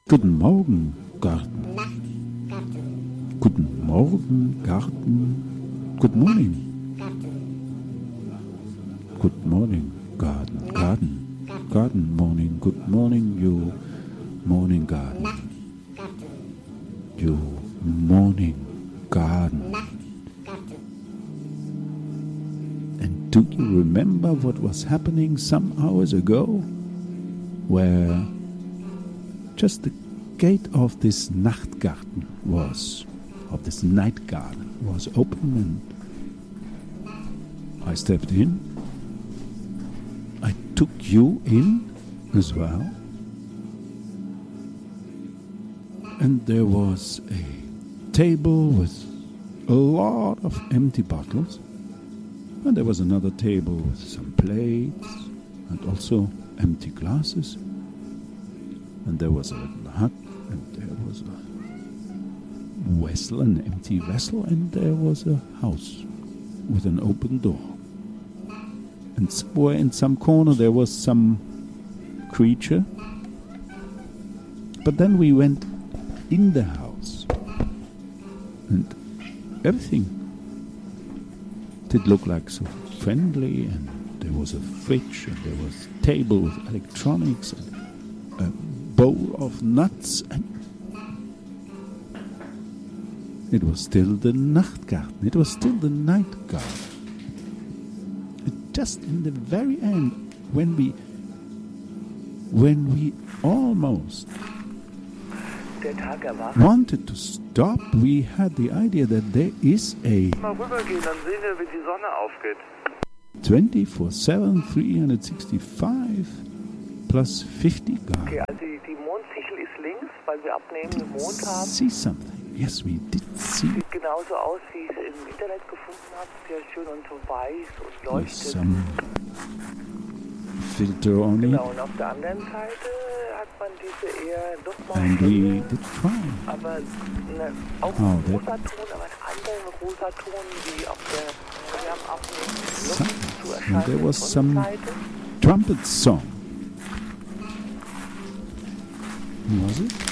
Guten Morgen, Garten. Guten Morgen, Garten. Good morning. Good morning, garden. Garden. Garden morning. Good morning, you morning garden. You morning garden. And do you remember what was happening some hours ago? Where just the gate of this Nachtgarten of this night garden was open, and I stepped in. I took you in as well. And there was a table with a lot of empty bottles. And there was another table with some plates and also empty glasses. And there was a little hut, and there was a vessel, an empty vessel, and there was a house with an open door. And somewhere in some corner there was some creature. But then we went in the house, and everything did look like so friendly, and there was a fridge, and there was a table with electronics, and a bowl of nuts, and it was still the Nachtgarten. It was still the night garden. Just in the very end, when we almost wanted to stop, we had the idea that there is a 24/7, 365 plus 50 garden. Okay, also die Mondsichel ist links, weil wir abnehmenden Mond haben. See something. Yes, we did see. Sieht genauso aus, wie ich es im Internet gefunden habe. Sehr schön und so weiß und leuchtet. Some filter on it. Genau, und auf der anderen Seite hat man diese eher nochmal And we did try. aber auch Oh, rosa Ton, aber einen anderen rosa Ton, wie auf der abnehmenden Luft zu And erscheinen. there was some trumpet song. Was it?